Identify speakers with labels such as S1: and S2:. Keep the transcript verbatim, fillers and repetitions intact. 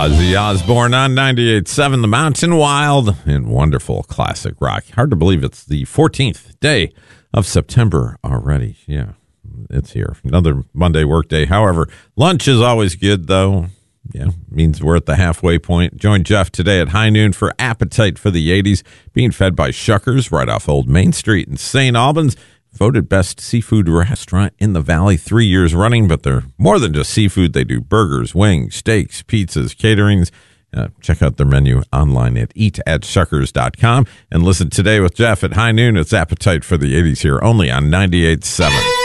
S1: Ozzy Osbourne on ninety-eight point seven The Mountain Wild and wonderful classic rock. Hard to believe it's the fourteenth day of September already. Yeah, it's here. Another Monday work day. However, lunch is always good, though. Yeah, means we're at the halfway point. Join Jeff today at high noon for Appetite for the eighties, being fed by Shuckers right off Old Main Street in Saint Albans. Voted best seafood restaurant in the Valley three years running, but they're more than just seafood. They do burgers, wings, steaks, pizzas, caterings. Uh, check out their menu online at eat at shuckers dot com and listen today with Jeff at high noon. It's Appetite for the eighties here only on ninety-eight point seven.